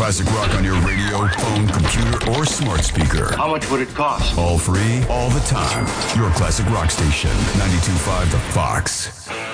classic rock on your radio, phone, computer, or smart speaker. How much would it cost? All free, all the time. Your classic rock station, 92.5 The Fox.